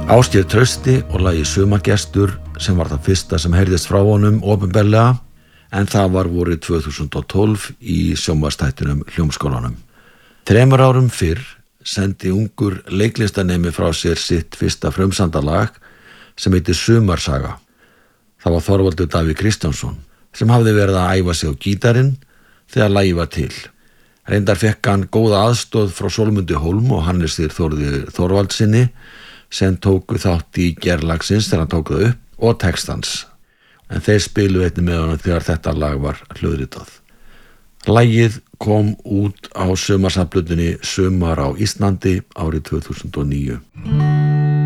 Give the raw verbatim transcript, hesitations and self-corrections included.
Ásgeir Trausti og lagið Sumargestur sem var það fyrsta sem heyrðist frá honum opinberlega, en það var vorið tvö þúsund og tólf í sjónvarpsþættinum Hljómskálanum. Þremur árum fyrr sendi ungur leiklistanemi frá sér sitt fyrsta frumsamdalag sem heitir Sumarsaga. Það var Þorvaldur Davíð Kristjánsson sem hafði verið að æfa sig á gítarinn þegar lagið var til. Reyndar fekk hann góða aðstoð frá Sólmundi Hólm og Hannesir Þórði Þorvaldsinni sem tóku þátt í gerð lagsins þegar hann tók það upp og textans. En þeir spiluðu einnig með honum þegar þetta lag var hljóðritað. Lagið kom út á sumarsafnplötunni Sumar á Íslandi árið tvö þúsund og níu.